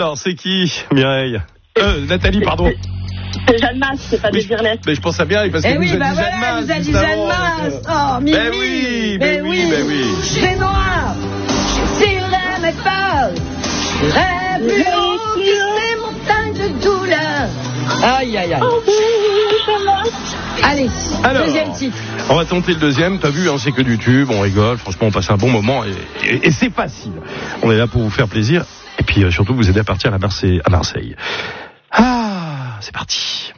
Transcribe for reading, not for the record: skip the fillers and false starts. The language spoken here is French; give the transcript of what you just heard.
Alors, c'est qui, Mireille? Nathalie, pardon. C'est Jeanne Masse, c'est pas Désirless. Mais je pense à bien, parce qu'elle nous a dit Jeanne Masse. Vous a dit Jeanne Masse. Oh, Mimi. Ben oui. C'est noir. Je tirerai mes peurs. Je serai plus haut que ces montagnes de douleur. Aïe. Allez, Alors, deuxième titre. On va tenter le deuxième. T'as vu, hein, c'est que du tube, on rigole. Franchement, on passe un bon moment et c'est facile. On est là pour vous faire plaisir et puis surtout vous aider à partir à Marseille. Ah, c'est parti.